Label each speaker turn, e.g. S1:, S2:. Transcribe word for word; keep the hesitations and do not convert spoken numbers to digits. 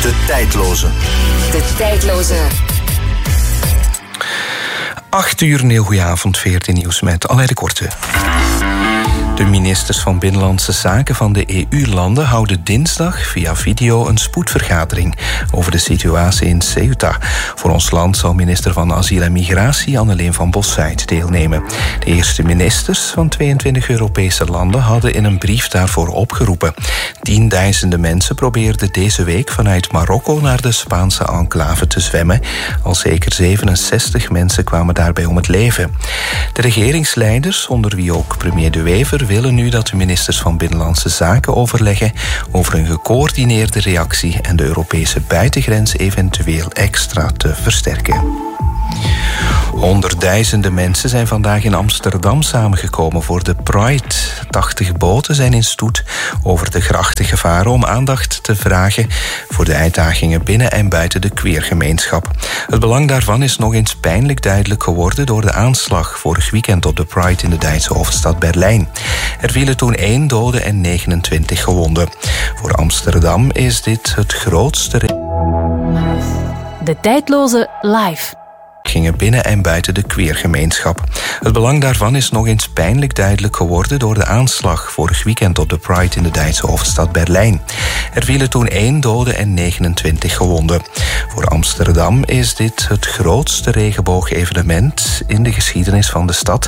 S1: De tijdloze.
S2: De tijdloze.
S3: Acht uur, een heel goeie avond, V R T Nieuws met Alain de Korte. De ministers van Binnenlandse Zaken van de E U-landen houden dinsdag via video een spoedvergadering over de situatie in Ceuta. Voor ons land zal minister van Asiel en Migratie Anneleen van Bossuyt deelnemen. De eerste ministers van tweeëntwintig Europese landen hadden in een brief daarvoor opgeroepen. Tienduizenden mensen probeerden deze week vanuit Marokko naar de Spaanse enclave te zwemmen. Al zeker zevenenzestig mensen kwamen daarbij om het leven. De regeringsleiders, onder wie ook premier De Wever, willen nu dat de ministers van Binnenlandse Zaken overleggen over een gecoördineerde reactie en de Europese buitengrens eventueel extra te versterken. Honderdduizenden mensen zijn vandaag in Amsterdam samengekomen voor de Pride. Tachtig boten zijn in stoet over de grachten gevaren om aandacht te vragen voor de uitdagingen binnen en buiten de queergemeenschap. Het belang daarvan is nog eens pijnlijk duidelijk geworden door de aanslag vorig weekend op de Pride in de Duitse hoofdstad Berlijn. Er vielen toen één dode en negenentwintig gewonden. Voor Amsterdam is dit het grootste...
S2: De tijdloze live.
S3: Gingen binnen en buiten de queergemeenschap. Het belang daarvan is nog eens pijnlijk duidelijk geworden door de aanslag vorig weekend op de Pride in de Duitse hoofdstad Berlijn. Er vielen toen één dode en negenentwintig gewonden. Voor Amsterdam is dit het grootste regenboogevenement in de geschiedenis van de stad